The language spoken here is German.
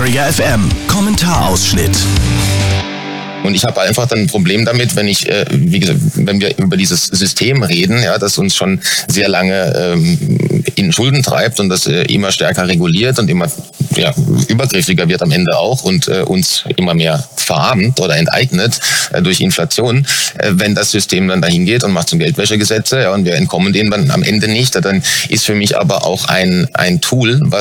Trigger FM Kommentarausschnitt. Und ich habe einfach dann ein Problem damit, wenn ich, wie gesagt, wenn wir über dieses System reden, ja, das uns schon sehr lange in Schulden treibt und das immer stärker reguliert und immer übergriffiger wird am Ende auch und uns immer mehr verarmt oder enteignet durch Inflation. Wenn das System dann dahin geht und macht zum Geldwäschegesetze, ja, und wir entkommen denen dann am Ende nicht, dann ist für mich aber auch ein Tool, was